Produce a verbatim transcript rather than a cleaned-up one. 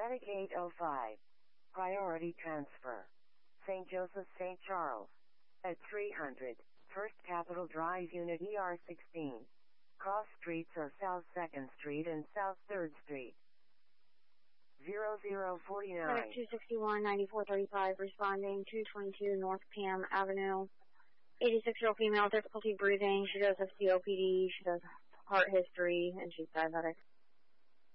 Attic eight oh five. Priority transfer. Saint Joseph, Saint Charles. At three hundred, First Capitol Drive, Unit E R sixteen. Cross streets are South second Street and South third Street. zero zero four nine. two sixty-one, ninety-four thirty-five, responding two twenty-two North Pam Avenue. eighty-six-year-old female, difficulty breathing. She does have C O P D. She does heart history, and she's diabetic.